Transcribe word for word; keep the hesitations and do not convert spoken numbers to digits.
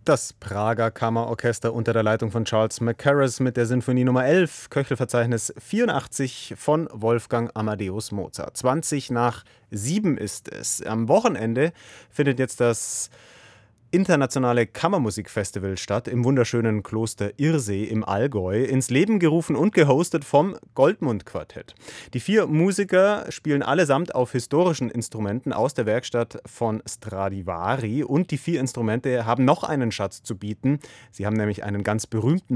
Das Prager Kammerorchester unter der Leitung von Charles Mackerras mit der Sinfonie Nummer elf, Köchelverzeichnis vierundachtzig von Wolfgang Amadeus Mozart. zwanzig nach sieben ist es. Am Wochenende findet jetzt das internationale Kammermusikfestival statt im wunderschönen Kloster Irsee im Allgäu, ins Leben gerufen und gehostet vom Goldmund-Quartett. Die vier Musiker spielen allesamt auf historischen Instrumenten aus der Werkstatt von Stradivari und die vier Instrumente haben noch einen Schatz zu bieten. Sie haben nämlich einen ganz berühmten